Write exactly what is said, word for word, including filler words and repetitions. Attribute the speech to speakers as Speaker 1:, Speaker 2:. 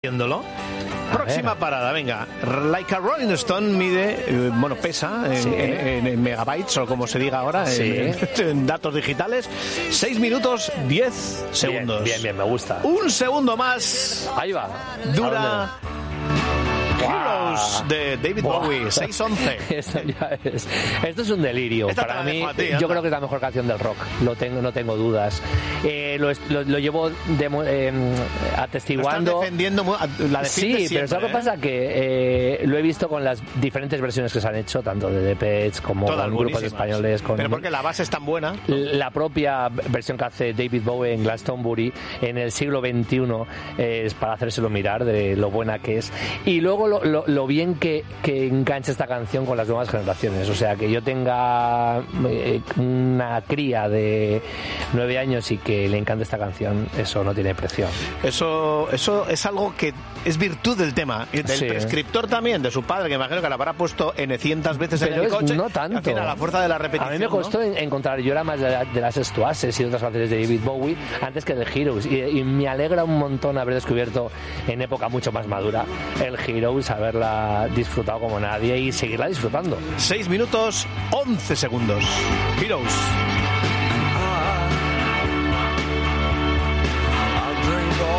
Speaker 1: Viéndolo. Próxima parada, venga. Like a Rolling Stone mide, eh, bueno, pesa en,
Speaker 2: Sí.
Speaker 1: en, en megabytes o como se diga ahora,
Speaker 2: Sí.
Speaker 1: en, en datos digitales. seis minutos diez segundos.
Speaker 2: Bien, bien, bien, me gusta.
Speaker 1: Un segundo más.
Speaker 2: Ahí va.
Speaker 1: Dura Heroes de David
Speaker 2: Buah.
Speaker 1: Bowie, seis once.
Speaker 2: Esto ya es. Esto es un delirio.
Speaker 1: Esta te
Speaker 2: Para
Speaker 1: la
Speaker 2: mí,
Speaker 1: dejo a ti,
Speaker 2: yo
Speaker 1: anda.
Speaker 2: creo que es la mejor canción del rock. Lo tengo, no tengo dudas. Eh, lo, es- lo, lo llevo demo- eh, atestiguando.
Speaker 1: Lo estás defendiendo, mu- la defiendes
Speaker 2: Sí, pero
Speaker 1: siempre,
Speaker 2: ¿sabes lo que
Speaker 1: ¿eh?
Speaker 2: pasa? Que eh, lo he visto con las diferentes versiones que se han hecho, tanto de Depeche como
Speaker 1: Todas
Speaker 2: con grupos
Speaker 1: buenísimas.
Speaker 2: españoles. Con
Speaker 1: Pero porque la base es tan buena.
Speaker 2: la propia versión que hace David Bowie en Glastonbury en el siglo veintiuno eh, es para hacérselo mirar de lo buena que es. Y luego lo, lo, lo bien que, que engancha esta canción con las nuevas generaciones. O sea, que yo tenga eh, una cría de nueve años y que le encante esta canción, eso no tiene precio.
Speaker 1: Eso, eso es algo que es virtud del tema. Y del
Speaker 2: Sí.
Speaker 1: prescriptor también, de su padre, que imagino que la habrá puesto N cientas veces
Speaker 2: Pero
Speaker 1: en el
Speaker 2: es
Speaker 1: coche.
Speaker 2: no
Speaker 1: y
Speaker 2: tanto.
Speaker 1: al final, a la fuerza de la repetición.
Speaker 2: A mí me costó
Speaker 1: ¿no?
Speaker 2: en- encontrar, yo era más de, la- de las Estuases y otras canciones de David Bowie antes que de Heroes. Y, y me alegra un montón haber descubierto en época mucho más madura el Heroes, haberla disfrutado como nadie y seguirla disfrutando.
Speaker 1: seis minutos once segundos. Heroes.